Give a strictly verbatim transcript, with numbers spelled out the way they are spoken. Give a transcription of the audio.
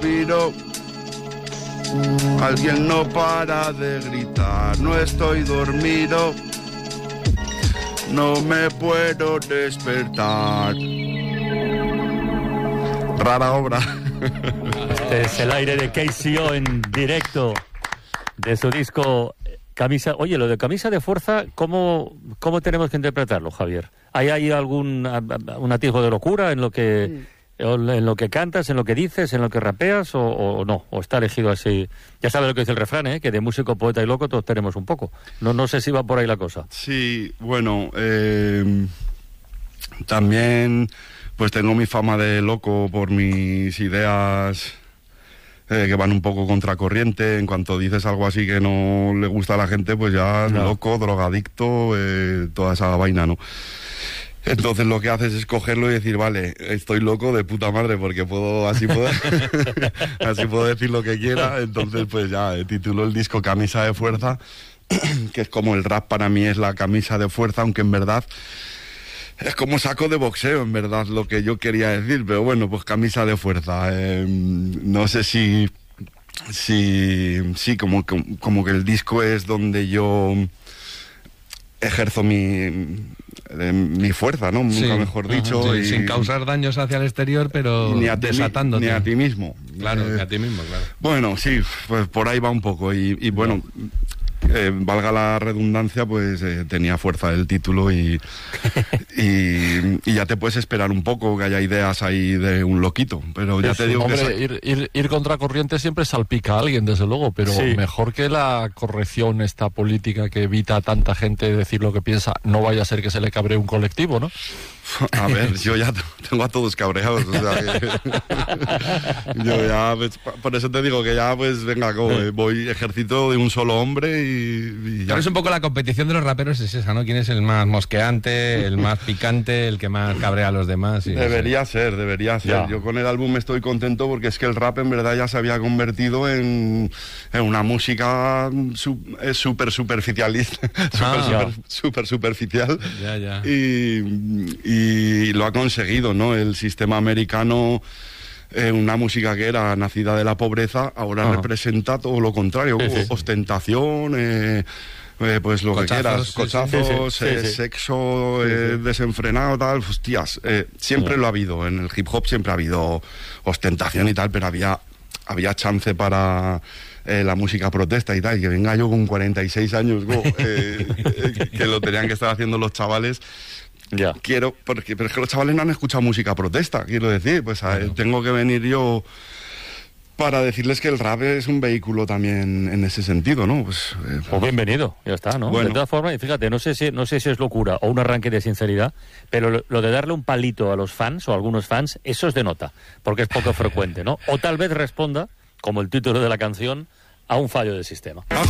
Pero alguien no para de gritar, no estoy dormido, no me puedo despertar. Rara obra. Este es el aire de K C O en directo de su disco Camisa. Oye, lo de Camisa de Fuerza, ¿cómo, cómo tenemos que interpretarlo, Javier? ¿Hay, hay algún un atisbo de locura en lo que... Mm. en lo que cantas, en lo que dices, en lo que rapeas, o, o no, o está elegido así? Ya sabes lo que dice el refrán, ¿eh? Que de músico, poeta y loco todos tenemos un poco. No, no sé si va por ahí la cosa. Sí, bueno, eh, también pues tengo mi fama de loco por mis ideas eh, que van un poco contracorriente. En cuanto dices algo así que no le gusta a la gente, pues ya no. Loco, drogadicto, eh, toda esa vaina, ¿no? Entonces lo que haces es cogerlo y decir, vale, estoy loco de puta madre porque puedo, así puedo, así puedo decir lo que quiera. Entonces pues ya eh, titulo el disco Camisa de Fuerza, que es como el rap para mí es la camisa de fuerza, aunque en verdad es como saco de boxeo, en verdad, lo que yo quería decir. Pero bueno, pues camisa de fuerza. Eh, no sé si, si, sí, como, como que el disco es donde yo ejerzo mi, eh, mi fuerza, ¿no? Sí, nunca mejor dicho. Ajá, sí, y, sin causar daños hacia el exterior, pero ni a ti, desatándote. Ni a ti mismo. Claro, eh, ni a ti mismo, claro. Bueno, sí, pues por ahí va un poco. Y, y bueno, eh, valga la redundancia, pues eh, tenía fuerza el título y, y, y ya te puedes esperar un poco que haya ideas ahí de un loquito. Pero ya Eso, te digo hombre, que... Sa- ir, ir, ir contra corriente siempre salpica a alguien, desde luego, pero sí. Mejor que la corrección esta política que evita a tanta gente decir lo que piensa, no vaya a ser que se le cabre un colectivo, ¿no? A ver, yo ya tengo a todos cabreados, o sea que... yo ya, pues, por eso te digo que ya, pues, venga, como, eh, voy ejército de un solo hombre y, y ya. Pero es un poco la competición de los raperos, es esa, ¿no? ¿Quién es el más mosqueante, el más picante, el que más cabrea a los demás? Y Debería ser, debería ser. Ya. Yo con el álbum estoy contento porque es que el rap en verdad ya se había convertido en, en una música su, es súper superficialista, Ah, súper, ya. súper, súper superficial. Ya, ya. Y, y lo ha conseguido, ¿no? El sistema americano, eh, una música que era nacida de la pobreza, ahora Ajá. representa todo lo contrario, Sí, sí. ostentación, eh, eh, pues lo Cochazos, que quieras, sí, cochazos, sí, sí. eh, Sí, sí. sexo eh, desenfrenado, tal, hostias, eh, siempre Sí. lo ha habido, en el hip hop siempre ha habido ostentación y tal, pero había, había chance para... Eh, la música protesta y tal, y que venga yo con cuarenta y seis años, go, eh, eh, que lo tenían que estar haciendo los chavales. Ya. Quiero, porque, pero es que los chavales no han escuchado música protesta, quiero decir, pues a, Claro. tengo que venir yo para decirles que el rap es un vehículo también en ese sentido, ¿no? Pues, eh, Pues bienvenido, ya está, ¿no? Bueno. De todas formas, y fíjate, no sé si no sé si es locura o un arranque de sinceridad, pero lo, lo de darle un palito a los fans o a algunos fans, eso es de nota, porque es poco frecuente, ¿no? O tal vez responda, como el título de la canción, a un fallo del sistema.